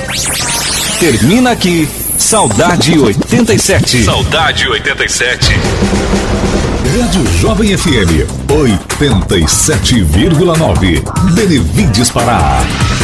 Termina aqui, Saudade 87. Saudade 87. Rádio Jovem FM 87,9. Benevides Pará.